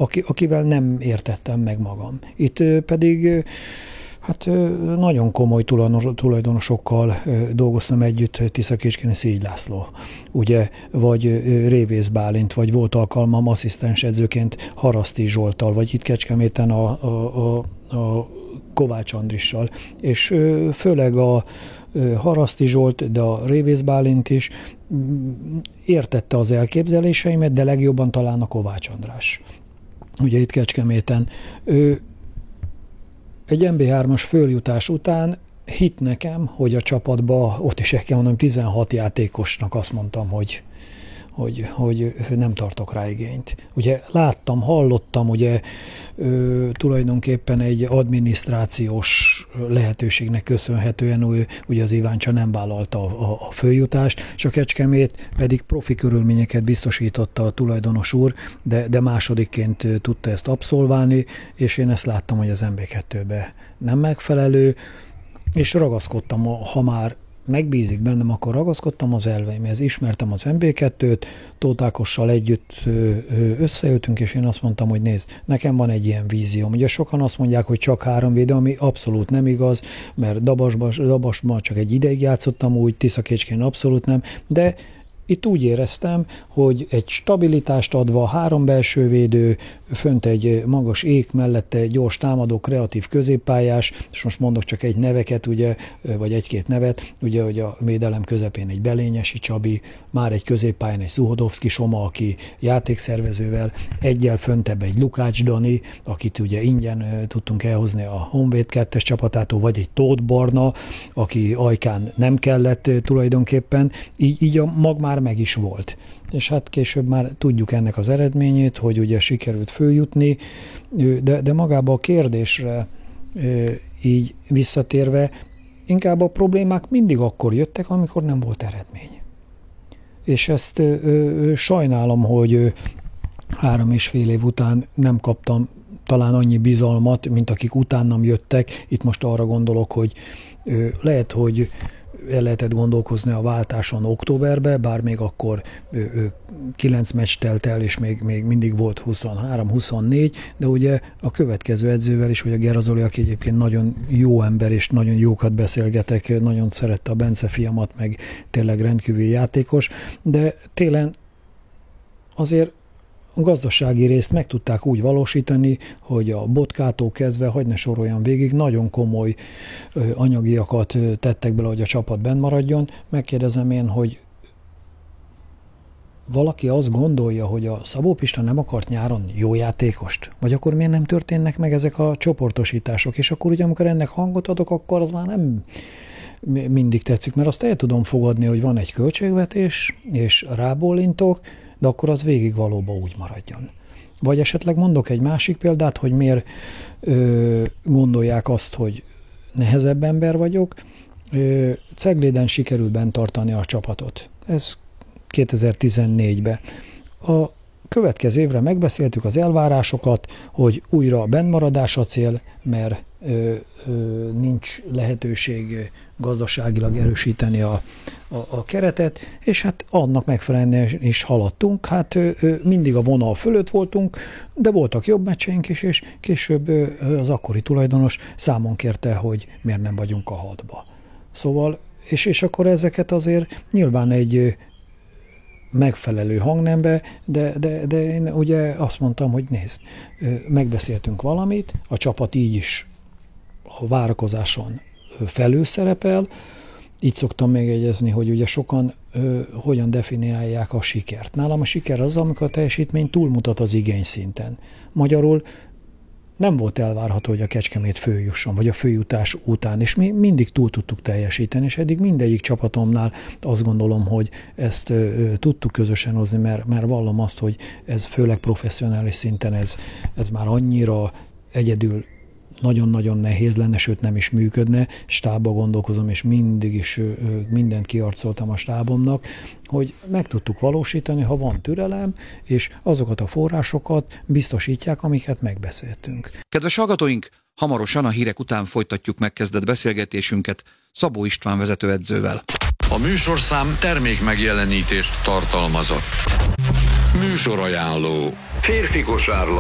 akivel nem értettem meg magam. Itt pedig hát nagyon komoly tulajdonosokkal dolgoztam együtt, Tiszakécskén Szégy László, ugye, vagy Révész Bálint, vagy volt alkalmam asszisztens edzőként Haraszti Zsolttal, vagy itt Kecskeméten a Kovács Andrissal, és főleg a Haraszti Zsolt, de a Révész Bálint is értette az elképzeléseimet, de legjobban talán a Kovács András. Ugye itt Kecskeméten. Egy MB3-as följutás után hitt nekem, hogy a csapatba, ott is el kell mondanom, 16 játékosnak azt mondtam, hogy nem tartok rá igényt. Ugye láttam, hallottam, ugye tulajdonképpen egy adminisztrációs lehetőségnek köszönhetően ugye az Iváncsa nem vállalta a följutást, és a Kecskemét pedig profi körülményeket biztosította a tulajdonos úr, de másodikként tudta ezt abszolválni, és én ezt láttam, hogy az MB2-be nem megfelelő, és ragaszkodtam, ha már megbízik bennem, akkor ragaszkodtam az elveimhez. Ismertem az MB2-t, Tóth Ákossal együtt összejöttünk, és én azt mondtam, hogy nézd, nekem van egy ilyen vízióm. Ugye sokan azt mondják, hogy csak 3 védő, ami abszolút nem igaz, mert Dabasban csak egy ideig játszottam úgy, Tiszakécskén abszolút nem, de itt úgy éreztem, hogy egy stabilitást adva, 3 belső védő, fönt egy magas ék, mellette gyors támadó, kreatív középpályás, és most mondok csak egy neveket, ugye, vagy egy-két nevet, ugye, hogy a védelem közepén egy Belényesi Csabi, már egy középpályán egy Szuhodovszki Soma, aki játékszervezővel, egyel föntebb egy Lukács Dani, akit ugye ingyen tudtunk elhozni a Honvéd 2-es csapatától, vagy egy Tóth Barna, aki Ajkán nem kellett tulajdonképpen, így a mag már meg is volt. És hát később már tudjuk ennek az eredményét, hogy ugye sikerült följutni, de magába a kérdésre így visszatérve, inkább a problémák mindig akkor jöttek, amikor nem volt eredmény. És ezt sajnálom, hogy 3,5 év után nem kaptam talán annyi bizalmat, mint akik utánam jöttek. Itt most arra gondolok, hogy lehet, hogy el lehetett gondolkozni a váltáson októberbe, bár még akkor 9 meccs telt el, és még mindig volt 23-24, de ugye a következő edzővel is, hogy a Gerazoli, aki egyébként nagyon jó ember, és nagyon jókat beszélgetek, nagyon szerette a Bence fiamat, meg tényleg rendkívüli játékos, de télen azért a gazdasági részt meg tudták úgy valósítani, hogy a Botkától kezdve, hadd ne soroljam végig, nagyon komoly anyagiakat tettek bele, hogy a csapat benn maradjon. Megkérdezem én, hogy valaki azt gondolja, hogy a Szabó Pista nem akart nyáron jó játékost? Vagy akkor miért nem történnek meg ezek a csoportosítások? És akkor ugye, amikor ennek hangot adok, akkor az már nem mindig tetszik, mert azt el tudom fogadni, hogy van egy költségvetés, és rábólintok, de akkor az végig valóban úgy maradjon. Vagy esetleg mondok egy másik példát, hogy miért gondolják azt, hogy nehezebb ember vagyok. Cegléden sikerült bent tartani a csapatot. Ez 2014-ben. A következő évre megbeszéltük az elvárásokat, hogy újra bennmaradás a cél, mert nincs lehetőség gazdaságilag erősíteni a keretet, és hát annak megfelelően is haladtunk. Hát mindig a vonal fölött voltunk, de voltak jobb meccseink is, és később az akkori tulajdonos számon kérte, hogy miért nem vagyunk a 6-ba. Szóval, és akkor ezeket azért nyilván egy megfelelő hangnembe, de én ugye azt mondtam, hogy nézd, megbeszéltünk valamit, a csapat így is a várakozáson felülszerepel, így szoktam megjegyezni, hogy ugye sokan hogyan definiálják a sikert. Nálam a siker az, amikor a teljesítmény túlmutat az igényszinten. Magyarul nem volt elvárható, hogy a Kecskemét följusson, vagy a följutás után, és mi mindig túl tudtuk teljesíteni, és eddig mindegyik csapatomnál azt gondolom, hogy ezt tudtuk közösen hozni, mert vallom azt, hogy ez főleg professzionális szinten ez már annyira egyedül nagyon-nagyon nehéz lenne, sőt nem is működne, stábba gondolkozom, és mindig is mindent kiarcoltam a stábomnak, hogy meg tudtuk valósítani, ha van türelem, és azokat a forrásokat biztosítják, amiket megbeszéltünk. Kedves hallgatóink, hamarosan a hírek után folytatjuk megkezdett beszélgetésünket Szabó István vezetőedzővel. A műsorszám termék megjelenítést tartalmazott. Műsorajánló. Férfi kosárlabda.